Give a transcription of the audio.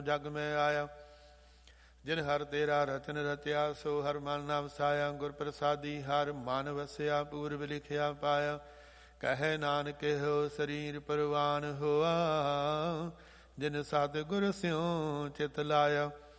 ਜਗ ਮੈਂ ਆਇਆ। ਜਿਨ ਹਰ ਤੇਰਾ ਰਚਨ ਰਚਿਆ, ਸੋ ਹਰ ਮਨ ਨਾ ਵਸਾਇਆ। ਗੁਰ ਪ੍ਰਸਾਦੀ ਹਰ ਮਨ ਵਸਿਆ, ਪੂਰਬ ਲਿਖਿਆ ਪਾਇਆ। ਕਹੈ ਨਾਨਕ ਹੋ ਸਰੀਰ ਪਰਵਾਨ ਹੋਆ, ਜਿਨ ਸਤਿਗੁਰ ਸਿਉ ਚਿਤ ਲਾਇਆ।